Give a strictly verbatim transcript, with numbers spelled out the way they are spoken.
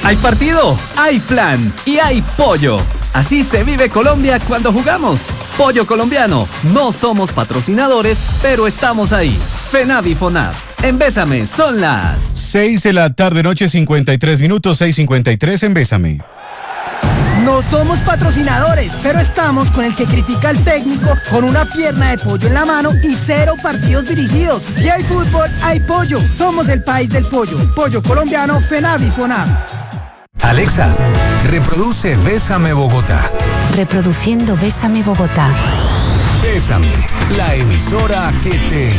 Hay partido, hay plan y hay pollo. Así se vive Colombia cuando jugamos. Pollo colombiano. No somos patrocinadores, pero estamos ahí. FENAV y FONAV. En Bésame son las seis de la tarde, noche, cincuenta y tres minutos, seis cincuenta y tres en Bésame. No somos patrocinadores, pero estamos con el que critica al técnico con una pierna de pollo en la mano y cero partidos dirigidos. Si hay fútbol, hay pollo. Somos el país del pollo. Pollo colombiano, FENAV y FONAV. Alexa, reproduce Bésame Bogotá. Reproduciendo Bésame Bogotá. Bésame, la emisora que te